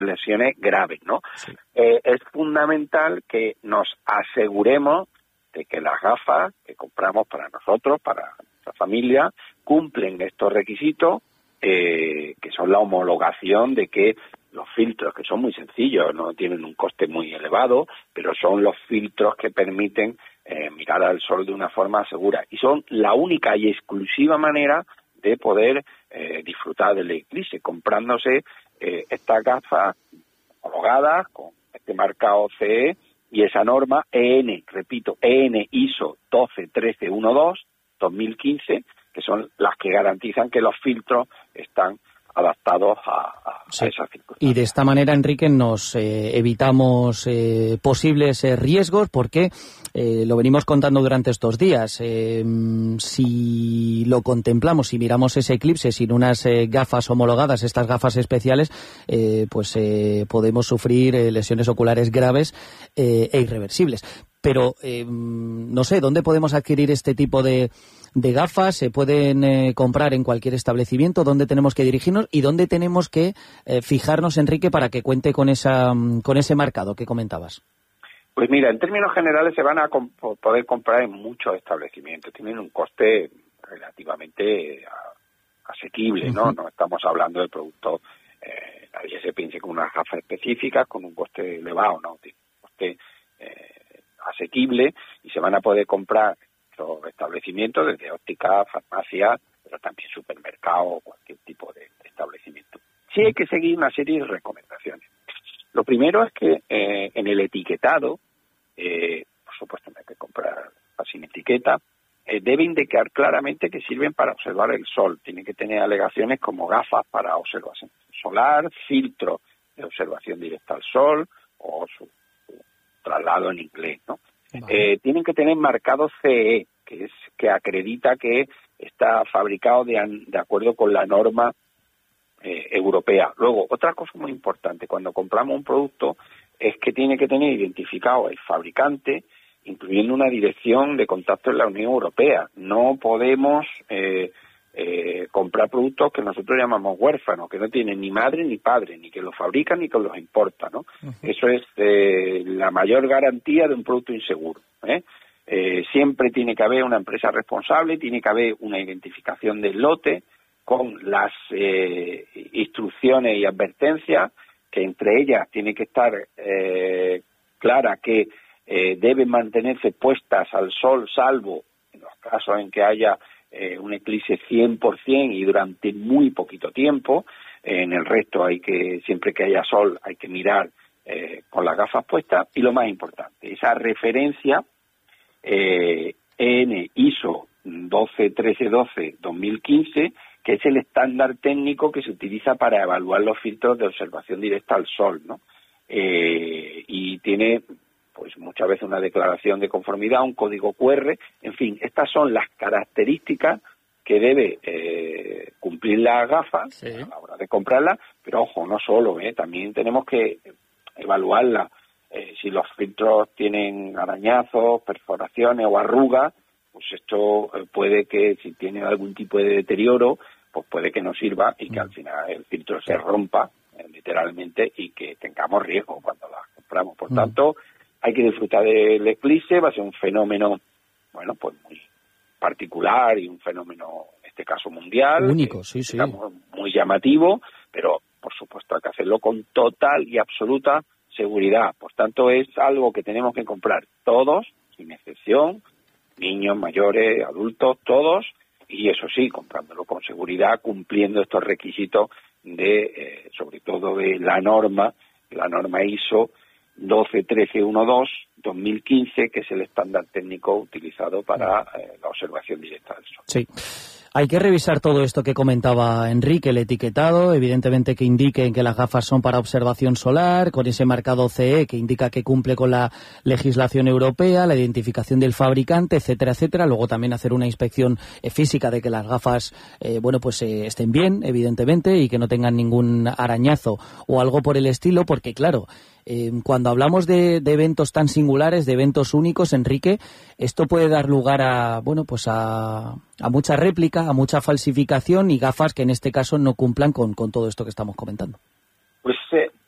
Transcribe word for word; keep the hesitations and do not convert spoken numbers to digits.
lesiones graves, ¿no? Sí. Eh, es fundamental que nos aseguremos de que las gafas que compramos para nosotros, para nuestra familia, cumplen estos requisitos, eh, que son la homologación de que los filtros, que son muy sencillos, no tienen un coste muy elevado, pero son los filtros que permiten eh, mirar al sol de una forma segura. Y son la única y exclusiva manera de poder eh, disfrutar del eclipse, comprándose eh, estas gafas homologadas con este marcado C E y esa norma E N, repito, E N ISO doce trece doce dos mil quince, que son las que garantizan que los filtros están adaptados a, a, sí. a esas circunstancias. Y de esta manera, Enrique, nos eh, evitamos eh, posibles eh, riesgos, porque eh, lo venimos contando durante estos días. Eh, si lo contemplamos, si miramos ese eclipse sin unas eh, gafas homologadas, estas gafas especiales, eh, pues eh, podemos sufrir eh, lesiones oculares graves eh, e irreversibles. Pero, eh, no sé, ¿dónde podemos adquirir este tipo de, de gafas? ¿Se pueden eh, comprar en cualquier establecimiento? ¿Dónde tenemos que dirigirnos? ¿Y dónde tenemos que eh, fijarnos, Enrique, para que cuente con esa con ese marcado que comentabas? Pues mira, en términos generales se van a comp- poder comprar en muchos establecimientos. Tienen un coste relativamente a, asequible, ¿no? Uh-huh. No estamos hablando de productos, eh, nadie se piense con unas gafas específicas con un coste elevado, ¿no? Tiene un coste eh, asequible y se van a poder comprar los establecimientos desde ópticas, farmacias, pero también supermercados o cualquier tipo de, de establecimiento. Sí hay que seguir una serie de recomendaciones. Lo primero es que eh, en el etiquetado, eh, por supuesto no hay que comprar sin etiqueta, eh, debe indicar claramente que sirven para observar el sol. Tienen que tener alegaciones como gafas para observación solar, filtro de observación directa al sol o su traslado en inglés, ¿no? Vale. Eh, tienen que tener marcado C E, que es que acredita que está fabricado de, de acuerdo con la norma eh, europea. Luego, otra cosa muy importante, cuando compramos un producto, es que tiene que tener identificado el fabricante, incluyendo una dirección de contacto en la Unión Europea. No podemos eh, eh, comprar productos que nosotros llamamos huérfanos, que no tienen ni madre ni padre, ni que los fabrican ni que los importan, ¿no? Uh-huh. Eso es eh, la mayor garantía de un producto inseguro, ¿eh? Eh, siempre tiene que haber una empresa responsable, tiene que haber una identificación del lote con las eh, instrucciones y advertencias, que entre ellas tiene que estar eh, clara que eh, deben mantenerse puestas al sol, salvo en los casos en que haya Eh, un eclipse cien por ciento y durante muy poquito tiempo. Eh, en el resto hay que, siempre que haya sol, hay que mirar eh, con las gafas puestas. Y lo más importante, esa referencia eh, E N ISO doce trece doce dos mil quince, que es el estándar técnico que se utiliza para evaluar los filtros de observación directa al sol, ¿no? Eh, y tiene pues muchas veces una declaración de conformidad, un código Q R, en fin, estas son las características que debe eh, cumplir la gafa sí. a la hora de comprarla, pero ojo, no solo, eh, también tenemos que evaluarla, eh, si los filtros tienen arañazos, perforaciones o arrugas, pues esto eh, puede que si tiene algún tipo de deterioro, pues puede que no sirva y que mm. al final el filtro se rompa, eh, literalmente, y que tengamos riesgo cuando la compramos. Por mm. tanto, hay que disfrutar del eclipse, va a ser un fenómeno, bueno, pues muy particular y un fenómeno, en este caso mundial. Único, eh, sí, sí. Digamos, muy llamativo, pero por supuesto hay que hacerlo con total y absoluta seguridad. Por tanto, es algo que tenemos que comprar todos, sin excepción, niños, mayores, adultos, todos, y eso sí, comprándolo con seguridad, cumpliendo estos requisitos de, eh, sobre todo de la norma, la norma ISO doce trece doce dos mil quince, que es el estándar técnico utilizado para eh, la observación directa del sol. Sí. Hay que revisar todo esto que comentaba Enrique, el etiquetado, evidentemente que indique que las gafas son para observación solar, con ese marcado C E que indica que cumple con la legislación europea, la identificación del fabricante, etcétera, etcétera. Luego también hacer una inspección eh, física de que las gafas, eh, bueno, pues eh, estén bien, evidentemente, y que no tengan ningún arañazo o algo por el estilo, porque claro, Eh, cuando hablamos de, de eventos tan singulares, de eventos únicos, Enrique, esto puede dar lugar a, bueno, pues a, a mucha réplica, a mucha falsificación y gafas que en este caso no cumplan con, con todo esto que estamos comentando. Pues eh,